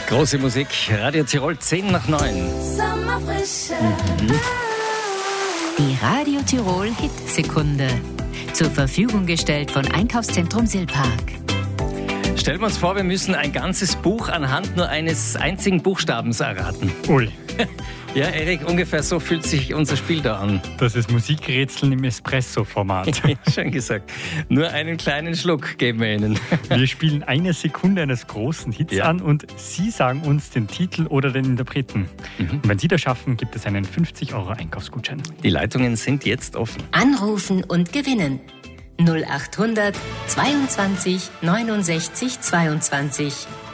Große Musik, Radio Tirol 10 nach 9. Die Radio Tirol Hitsekunde. Zur Verfügung gestellt von Einkaufszentrum Silpark. Stellen wir uns vor, wir müssen ein ganzes Buch anhand nur eines einzigen Buchstabens erraten. Ui. Ja, Erik, ungefähr so fühlt sich unser Spiel da an. Das ist Musikrätseln im Espresso-Format. Schön gesagt. Nur einen kleinen Schluck geben wir Ihnen. Wir spielen eine Sekunde eines großen Hits an und Sie sagen uns den Titel oder den Interpreten. Und wenn Sie das schaffen, gibt es einen 50 € Einkaufsgutschein. Die Leitungen sind jetzt offen. Anrufen und gewinnen. 0800 22 69 22.